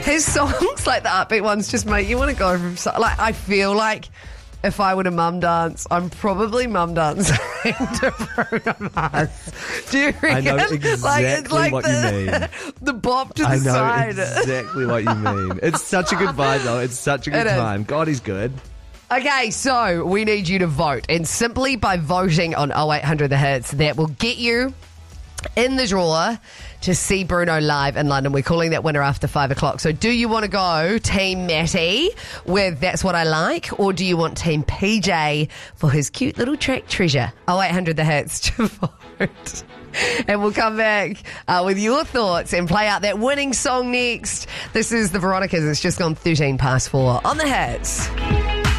His songs, like the upbeat ones, just make you want to go from... Like, I feel like if I were to mum dance, I'm probably mum dancing to Bruno Mars. Do you reckon? I know exactly what you mean. The bop to the I know side. exactly what you mean. It's such a good vibe, though. It's such a good time. God, he's good. Okay, so we need you to vote. And simply by voting on 0800 The Hits, that will get you in the draw to see Bruno live in London. We're calling that winner after 5 o'clock. So do you want to go Team Matty with That's What I Like, or do you want Team PJ for his cute little track Treasure? 0800 The Hits to vote. And we'll come back with your thoughts and play out that winning song next. This is the Veronicas. It's just gone 13 past 4 on The Hits.